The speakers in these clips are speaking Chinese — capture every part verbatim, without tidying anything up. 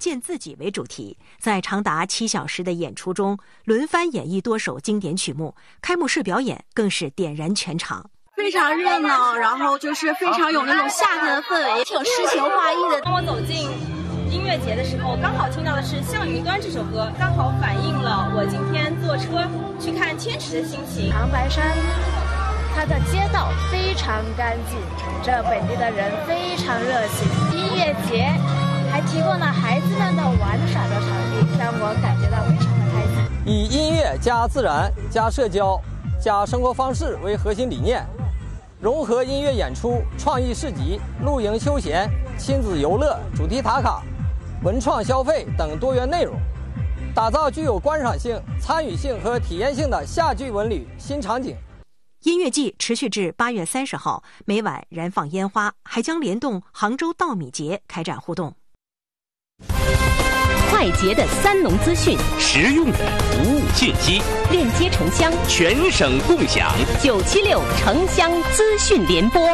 见自己为主题，在长达七小时的演出中，轮番演绎多首经典曲目，开幕式表演更是点燃全场。 非常热闹，然后就是非常有那种夏天的氛围，挺诗情画意的。 当我走进音乐节的时候，刚好听到的是《向云端》这首歌，刚好反映了我今天坐车去看天池的心情。 长白山，它的街道非常干净，这本地的人非常热情。音乐节还提供了孩子们的玩耍的场地，让我感觉到非常的开心。 以音乐加自然加社交加生活方式为核心理念，融合音乐演出、创意市集、露营休闲、亲子游乐、主题打卡、文创消费等多元内容，打造具有观赏性、参与性和体验性的夏季文旅新场景。 音乐季持续至八月三十号，每晚燃放烟花，还将联动杭州稻米节开展互动。 快捷的三农资讯， 实用的服务信息， 链接城乡， 全省共享。 九七六城乡资讯联播。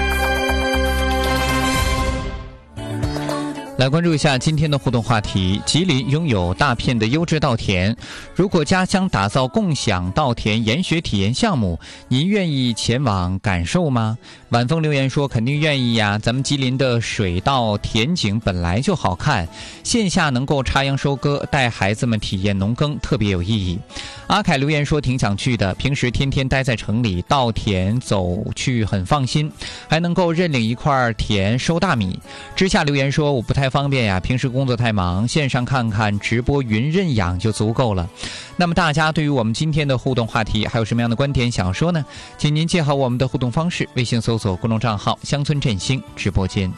来关注一下今天的互动话题。吉林拥有大片的优质稻田，如果家乡打造共享稻田研学体验项目，您愿意前往感受吗？晚风留言说肯定愿意呀，咱们吉林的水稻田景本来就好看，线下能够插秧收割，带孩子们体验农耕特别有意义。阿凯留言说挺想去的，平时天天待在城里，稻田走去很放心，还能够认领一块田收大米。之下留言说我不太方便呀，平时工作太忙，线上看看直播云认养就足够了。那么大家对于我们今天的互动话题还有什么样的观点想说呢？请您记好我们的互动方式，微信搜索公众账号乡村振兴直播间。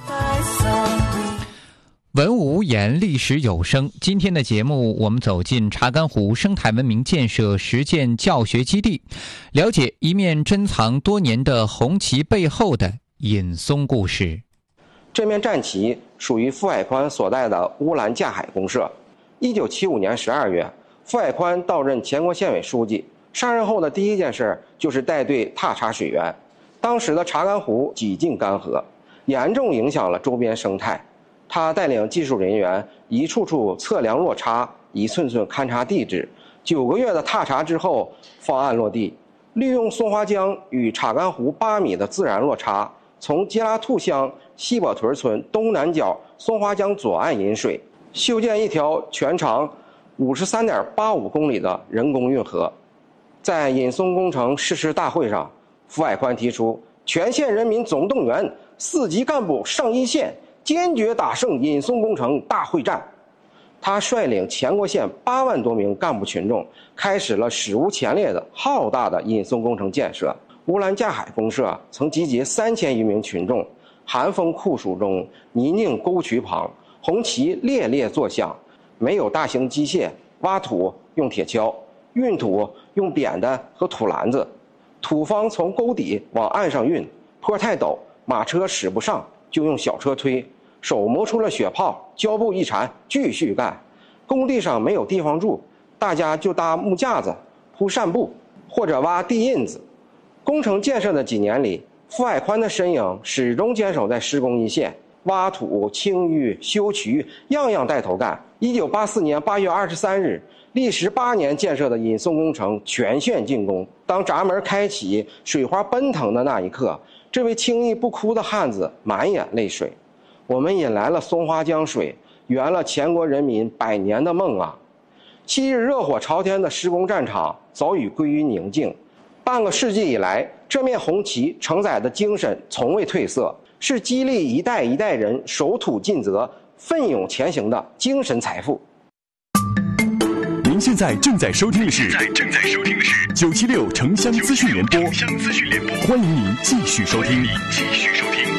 文物无言，历史有声。今天的节目我们走进查干湖生态文明建设实践教学基地，了解一面珍藏多年的红旗背后的隐松故事。 这面战旗属于傅海宽所在的乌兰架海公社。一九七五年十二月，傅海宽到任全国县委书记，上任后的第一件事就是带队踏查水源。当时的查干湖几近干涸，严重影响了周边生态。他带领技术人员一处处测量落差，一寸寸勘察地质。九个月的踏查之后，方案落地，利用松花江与查干湖八米的自然落差，从杰拉兔乡西堡屯村东南角松花江左岸引水，修建一条全长五十三点八五公里的人工运河。在引松工程誓师大会上，傅海宽提出全县人民总动员，四级干部上一线，坚决打胜引松工程大会战。他率领全国县八万多名干部群众，开始了史无前例的浩大的引松工程建设。乌兰架海公社曾集结三千余名群众，寒风酷暑中，泥泞沟渠旁，红旗猎猎作响。没有大型机械，挖土用铁锹，运土用扁担和土篮子。土方从沟底往岸上运，坡太陡，马车使不上，就用小车推，手磨出了血泡，胶布一缠，继续干。工地上没有地方住，大家就搭木架子铺扇布，或者挖地印子。工程建设的几年里，傅海宽的身影始终坚守在施工一线，挖土、清淤、修渠，样样带头干。一九八四年八月二十三日，历时八年建设的引松工程全线竣工。当闸门开启，水花奔腾的那一刻，这位轻易不哭的汉子满眼泪水。我们引来了松花江水，圆了全国人民百年的梦啊！昔日热火朝天的施工战场早已归于宁静。半个世纪以来，这面红旗承载的精神从未褪色，是激励一代一代人守土尽责、奋勇前行的精神财富。 您现在正在收听的是正在收听的是九七六城乡资讯联播，欢迎您继续收听。继续收听。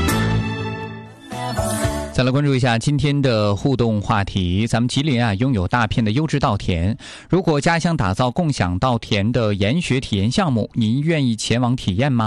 再来关注一下今天的互动话题。咱们吉林啊拥有大片的优质稻田，如果家乡打造共享稻田的研学体验项目，您愿意前往体验吗？